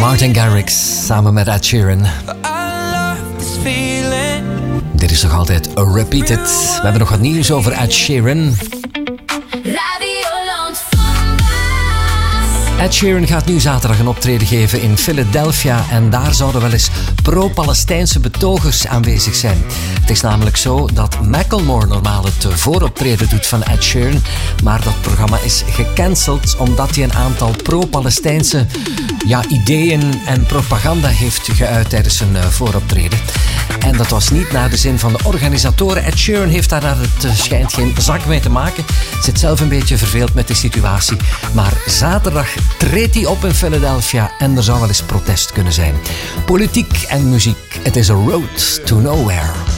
Martin Garrix samen met Ed Sheeran. Dit is nog altijd Repeated. We hebben nog wat nieuws over Ed Sheeran. Ed Sheeran gaat nu zaterdag een optreden geven in Philadelphia en daar zouden wel eens pro-Palestijnse betogers aanwezig zijn. Het is namelijk zo dat Macklemore normaal het vooroptreden doet van Ed Sheeran, maar dat programma is gecanceld omdat hij een aantal pro-Palestijnse ideeën en propaganda heeft geuit tijdens zijn vooroptreden. En dat was niet naar de zin van de organisatoren. Ed Sheeran heeft daar naar het schijnt geen zak mee te maken. Zit zelf een beetje verveeld met de situatie. Maar zaterdag treedt hij op in Philadelphia en er zou wel eens protest kunnen zijn. Politiek en muziek. Het is a road to nowhere.